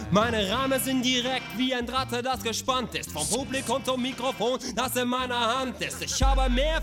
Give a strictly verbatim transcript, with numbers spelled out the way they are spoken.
Meine Reime sind direkt wie ein Draht, das gespannt ist. Vom Publikum zum Mikrofon, das in meiner Hand ist. Ich habe mehr